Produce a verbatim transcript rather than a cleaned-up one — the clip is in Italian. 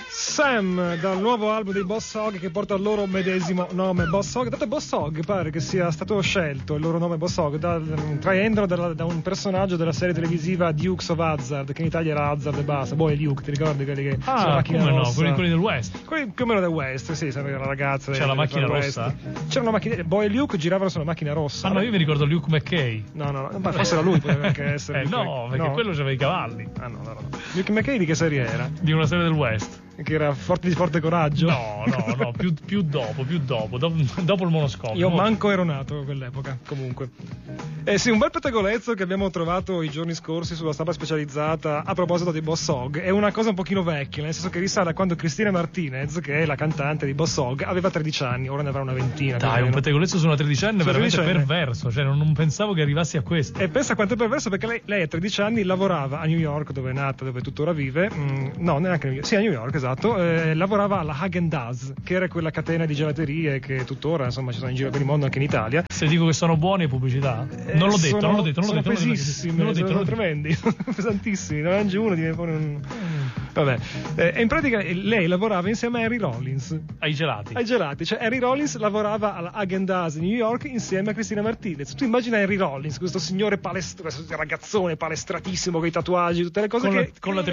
Sam, dal nuovo album dei Boss Hog, che porta il loro medesimo nome, Boss Hog. Dato Boss Hog pare che sia stato scelto il loro nome Boss Hog da, traendolo da, da un personaggio della serie televisiva Dukes of Hazzard, che in Italia era Hazzard e basta. Boy e Luke, ti ricordi quelli che ah, c'era la macchina come rossa? No, quelli, quelli del West. Quelli più o meno del West, sì, sempre la ragazza. C'era la macchina rossa? C'era una macchina, Boy e Luke giravano su una macchina rossa. Ah no, io mi ricordo Luke McKay. No, no, no, ma forse era lui, poteva anche essere. Eh no, perché no. quello c'aveva i cavalli. Ah no, no, no. Luke McKay di che serie era? Di una serie del West. Che era forte di forte coraggio? No, no, no, più, più dopo, più dopo, dopo, dopo il monoscopio. Io manco ero nato a quell'epoca, comunque. Eh sì, un bel pettegolezzo che abbiamo trovato i giorni scorsi sulla stampa specializzata a proposito di Boss Hog. È una cosa un pochino vecchia, nel senso che risale a quando Cristina Martinez, che è la cantante di Boss Hog, aveva tredici anni, ora ne avrà una ventina. Dai, un pettegolezzo su una tredicenne è veramente tredicenne. perverso, cioè non, non pensavo che arrivassi a questo. E pensa quanto è perverso, perché lei, lei a tredici anni lavorava a New York, dove è nata, dove tuttora vive, mm, no, neanche a New York, sì a New York, esatto, eh, lavorava alla Häagen-Dazs, che era quella catena di gelaterie che tuttora, insomma, ci sono in giro per il mondo, anche in Italia. Se dico che sono buone pubblicità? Eh, non l'ho detto, sono, non l'ho detto, non l'ho sono detto. pesissime, non l'ho detto, sono non l'ho detto. tremendi, pesantissimi, ne mangi uno diventa un... Vabbè, eh, e in pratica lei lavorava insieme a Harry Rollins. Ai gelati. Ai gelati, cioè Harry Rollins lavorava alla Häagen-Dazs New York insieme a Cristina Martinez. Tu immagina Harry Rollins, questo signore palestra, questo ragazzone palestratissimo con i tatuaggi, tutte le cose con che... La, con la